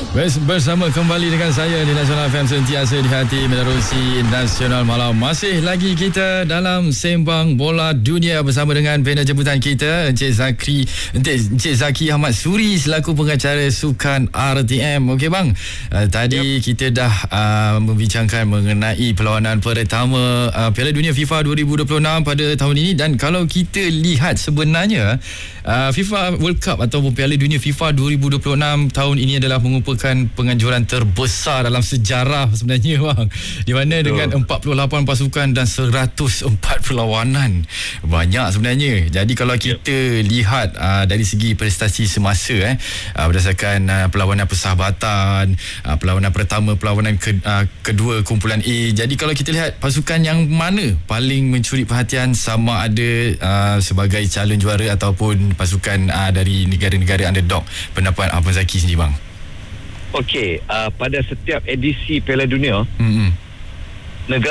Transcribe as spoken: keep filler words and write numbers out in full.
Bersama kembali dengan saya di Nasional F M, sentiasa di hati menerusi Nasional Malam. Masih lagi kita dalam Sembang Bola Dunia bersama dengan panel jemputan kita, Encik Zakri, Encik, Encik Zaki Ahmad Suri selaku pengacara sukan R T M. Okey bang, uh, tadi yep. kita dah uh, membincangkan mengenai perlawanan pertama uh, Piala Dunia FIFA dua ribu dua puluh enam pada tahun ini, dan kalau kita lihat sebenarnya uh, FIFA World Cup ataupun Piala Dunia FIFA dua ribu dua puluh enam tahun ini adalah mengumpulkan penganjuran terbesar dalam sejarah sebenarnya bang, di mana Betul. dengan empat puluh lapan pasukan dan seratus empat perlawanan. Banyak sebenarnya. Jadi kalau kita yep. lihat uh, dari segi prestasi semasa eh uh, berdasarkan uh, perlawanan persahabatan, uh, perlawanan pertama, perlawanan ke, uh, kedua kumpulan A. Jadi kalau kita lihat pasukan yang mana paling mencuri perhatian, sama ada uh, sebagai calon juara ataupun pasukan uh, dari negara-negara underdog, pendapat Abang Zaki sendiri bang? Okey, uh, pada setiap edisi Piala Dunia, mm-hmm. negara